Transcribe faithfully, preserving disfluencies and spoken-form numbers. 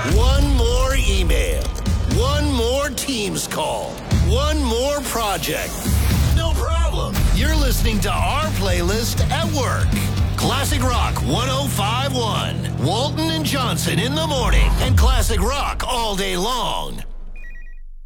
One more email. One more Teams call. One more project. No problem. You're listening to our playlist at work. Classic Rock one oh five point one. Walton and Johnson in the morning and Classic Rock all day long.